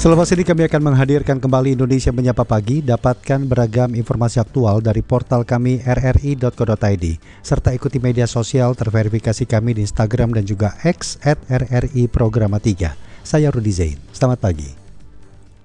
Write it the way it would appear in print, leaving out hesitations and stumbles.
Selepas ini kami akan menghadirkan kembali Indonesia Menyapa Pagi. Dapatkan beragam informasi aktual dari portal kami rri.co.id, serta ikuti media sosial terverifikasi kami di Instagram dan juga X @RRI Programa 3. Saya Rudi Zain. Selamat pagi.